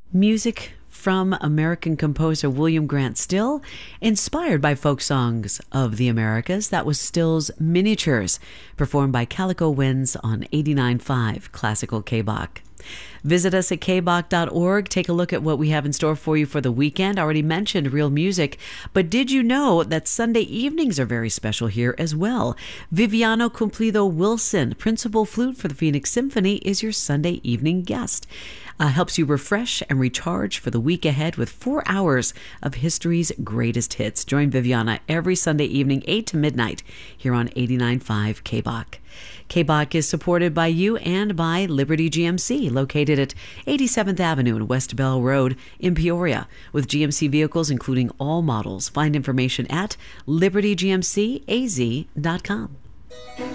Music from American composer William Grant Still, inspired by folk songs of the Americas. That was Still's Miniatures, performed by Calico Winds on 89.5 Classical KBOC. Visit us at kbok.org. Take a look at what we have in store for you for the weekend. I already mentioned Real Music, but did you know that Sunday evenings are very special here as well? Viviano Cumplido Wilson, principal flute for the Phoenix Symphony, is your Sunday evening guest. Helps you refresh and recharge for the week ahead with 4 hours of history's greatest hits. Join Viviana every Sunday evening, 8 to midnight, here on 89.5 KBOC. KBOC is supported by you and by Liberty GMC, located at 87th Avenue and West Bell Road in Peoria, with GMC vehicles including all models. Find information at libertygmcaz.com.